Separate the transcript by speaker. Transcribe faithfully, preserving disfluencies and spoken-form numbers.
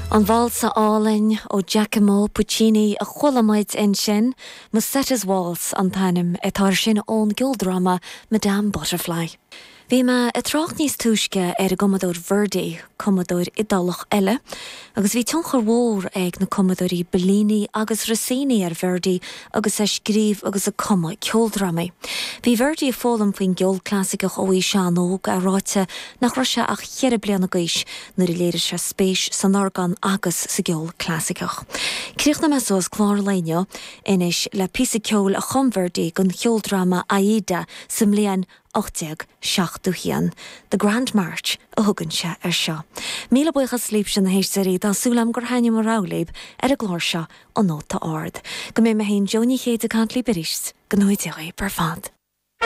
Speaker 1: An Valsa Allin ó Giacomo Puccini a chulamaid in sin, Musetta's Waltz an tanim etar sin ón gildrama Madame Butterfly. Bhí me a troch níos túisce ar a Commodore Verdi, Commodore Idalach eile, agus bhí tionchar mhór ag na Commodore Bellini agus Rossini ar Verdi agus a scríb agus a cuma ceoldrama. Bhí Verdi a fólam faoin geol clásicach ó í seanóg a ráite nach roise ach cheire bliana gaiis nuair i léir se spéis san organ agus sa geol clásicach. Críoch na meas os clár leine inis le písa ceol a chum Verdi gon ceoldrama Aida sim líon ochtiag seachtú hían, The Grand March a thugann se ar seo. Míle buchas slíb sin na héisteí dá súlam gur haine mar ráléib ar a glór seo an nóta ard. Go mé me haon Johnny chéad a cant lí berist, go nóid per fad.